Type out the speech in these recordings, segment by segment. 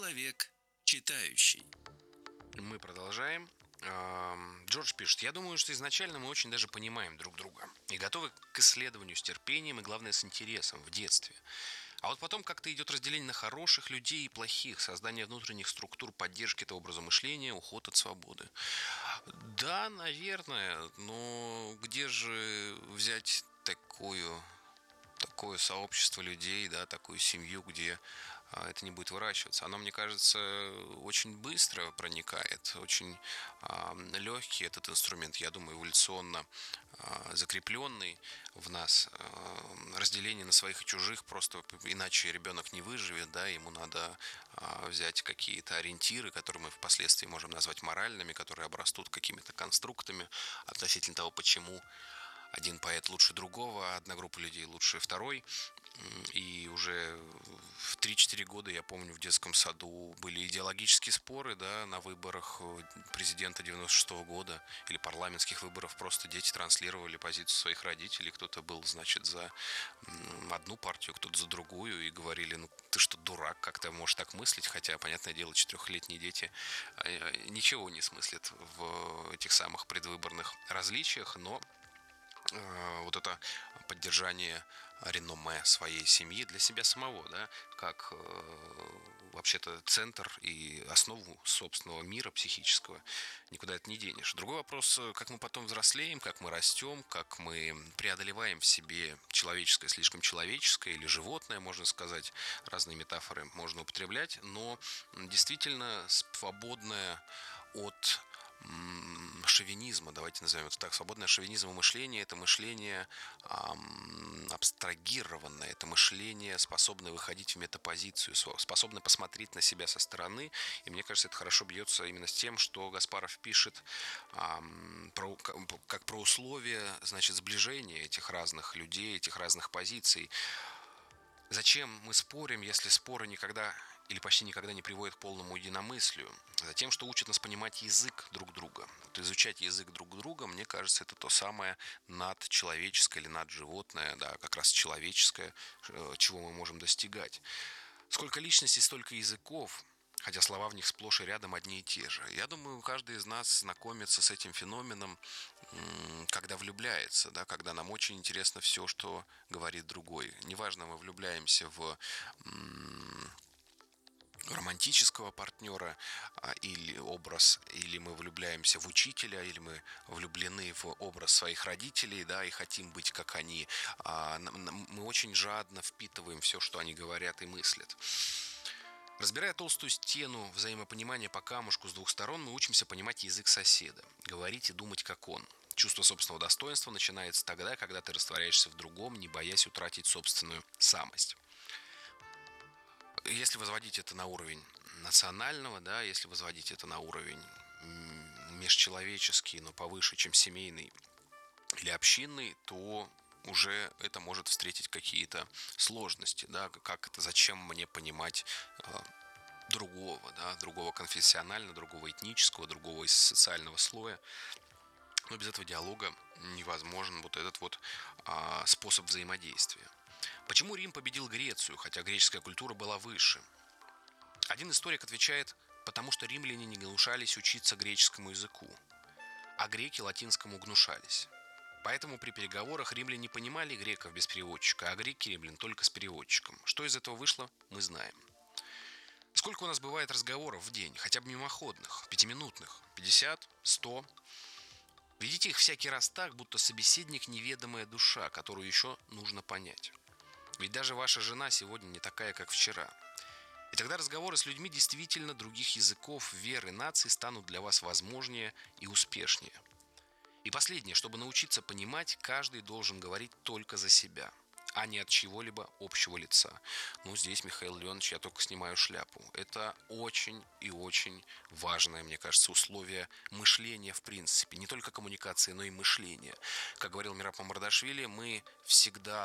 Человек читающий. Мы продолжаем. Джордж пишет: я думаю, что изначально мы очень даже понимаем друг друга и готовы к исследованию с терпением и, главное, с интересом в детстве. А вот потом как-то идет разделение на хороших людей и плохих, создание внутренних структур поддержки этого образа мышления, уход от свободы. Да, наверное, но где же взять такое сообщество людей, да, такую семью, где это не будет выращиваться. Оно, мне кажется, очень быстро проникает, очень легкий этот инструмент, я думаю, эволюционно закрепленный в нас. Разделение на своих и чужих, просто иначе ребенок не выживет, да, ему надо взять какие-то ориентиры, которые мы впоследствии можем назвать моральными, которые обрастут какими-то конструктами относительно того, почему один поэт лучше другого, а одна группа людей лучше второй. И уже в 3-4 года, я помню, в детском саду были идеологические споры, да, на выборах президента 96-го года или парламентских выборов. Просто дети транслировали позицию своих родителей. Кто-то был, значит, за одну партию, кто-то за другую. И говорили: ну ты что, дурак, как ты можешь так мыслить? Хотя, понятное дело, 4-летние дети ничего не смыслят в этих самых предвыборных различиях, но вот это поддержание реноме своей семьи для себя самого, да, как вообще-то центр и основу собственного мира психического, никуда это не денешь. Другой вопрос: как мы потом взрослеем, как мы растем, как мы преодолеваем в себе человеческое, слишком человеческое или животное, можно сказать, разные метафоры можно употреблять, но действительно свободное от шовинизма, давайте назовем это так, свободное от шовинизма мышление — это мышление абстрагированное, это мышление, способное выходить в метапозицию, способное посмотреть на себя со стороны. И мне кажется, это хорошо бьется именно с тем, что Гаспаров пишет как про условия, значит, сближения этих разных людей, этих разных позиций. Зачем мы спорим, если споры никогда или почти никогда не приводят к полному единомыслию? Затем, что учат нас понимать язык друг друга. Вот изучать язык друг друга, мне кажется, это то самое надчеловеческое или надживотное, да, как раз человеческое, чего мы можем достигать. Сколько личностей, столько языков, хотя слова в них сплошь и рядом одни и те же. Я думаю, каждый из нас знакомится с этим феноменом, когда влюбляется, да, когда нам очень интересно все, что говорит другой. Неважно, мы влюбляемся в романтического партнера или образ, или мы влюбляемся в учителя, или мы влюблены в образ своих родителей, да, и хотим быть как они. Мы очень жадно впитываем все, что они говорят и мыслят. Разбирая толстую стену взаимопонимания по камушку с двух сторон, мы учимся понимать язык соседа, говорить и думать как он. Чувство собственного достоинства начинается тогда, когда ты растворяешься в другом, не боясь утратить собственную самость. Если возводить это на уровень национального, да, если возводить это на уровень межчеловеческий, но повыше, чем семейный или общинный, то уже это может встретить какие-то сложности, да, как это, зачем мне понимать другого, да, другого конфессионального, другого этнического, другого из социального слоя. Но без этого диалога невозможен вот этот вот способ взаимодействия. Почему Рим победил Грецию, хотя греческая культура была выше? Один историк отвечает: потому что римляне не гнушались учиться греческому языку, а греки латинскому гнушались. Поэтому при переговорах римляне не понимали греков без переводчика, а греки римлян только с переводчиком. Что из этого вышло, мы знаем. Сколько у нас бывает разговоров в день, хотя бы мимоходных, 5-минутных, 50, 100? Ведите их всякий раз так, будто собеседник — неведомая душа, которую еще нужно понять. Ведь даже ваша жена сегодня не такая, как вчера. И тогда разговоры с людьми действительно других языков, вер и наций станут для вас возможнее и успешнее. И последнее: чтобы научиться понимать, каждый должен говорить только за себя, а не от чего-либо общего лица. Ну, здесь, Михаил Леонович, я только снимаю шляпу. Это очень и очень важное, мне кажется, условие мышления в принципе. Не только коммуникации, но и мышления. Как говорил Мераб Мамардашвили, мы всегда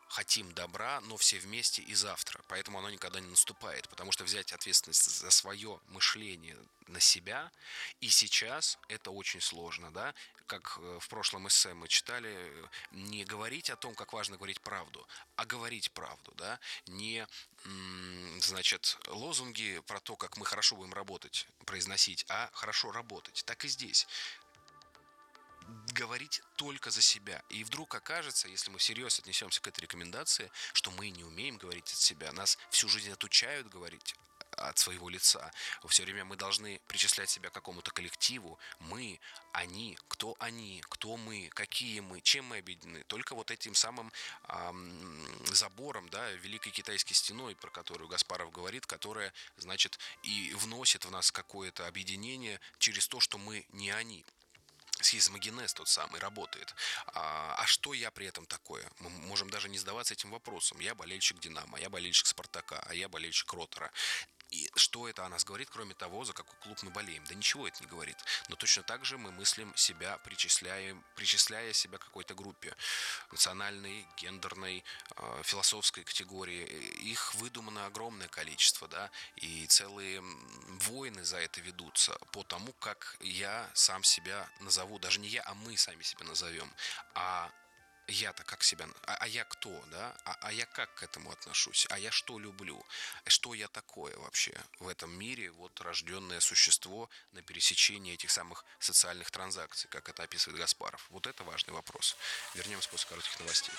хотим добра, но все вместе и завтра. Поэтому оно никогда не наступает. Потому что взять ответственность за свое мышление на себя и сейчас это очень сложно, да. Как в прошлом эссе мы читали, не говорить о том, как важно говорить правду, а говорить правду, да. Не, значит, лозунги про то, как мы хорошо будем работать, произносить, а хорошо работать. Так и здесь. Говорить только за себя. И вдруг окажется, если мы всерьез отнесемся к этой рекомендации, что мы не умеем говорить от себя. Нас всю жизнь отучают говорить от своего лица. Все время мы должны причислять себя к какому-то коллективу. Мы, они, кто мы, какие мы, чем мы объединены. Только вот этим самым забором, да, Великой Китайской стеной, про которую Гаспаров говорит, которая, значит, и вносит в нас какое-то объединение через то, что мы не они. Сизмогенез тот самый работает. А что я при этом такое? Мы можем даже не задаваться этим вопросом. Я болельщик «Динамо», я болельщик «Спартака», а я болельщик «Ротора». И что это о нас говорит, кроме того, за какой клуб мы болеем? Да ничего это не говорит. Но точно так же мы мыслим себя, причисляя себя к какой-то группе. Национальной, гендерной, философской категории. Их выдумано огромное количество, да, и целые войны за это ведутся по тому, как я сам себя назову. Даже не я, а мы сами себя назовем. А я-то как себя... А я кто, да? А я как к этому отношусь? А я что люблю? Что я такое вообще в этом мире? Вот рожденное существо на пересечении этих самых социальных транзакций, как это описывает Гаспаров. Вот это важный вопрос. Вернемся после коротких новостей.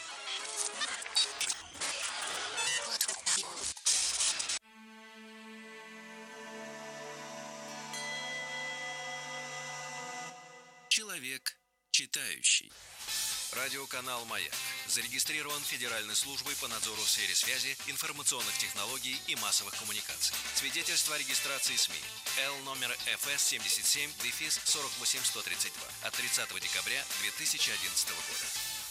Человек читающий. Радиоканал «Маяк» зарегистрирован Федеральной службой по надзору в сфере связи, информационных технологий и массовых коммуникаций. Свидетельство о регистрации СМИ. Л номер ФС 77-48132 от 30 декабря 2011 года.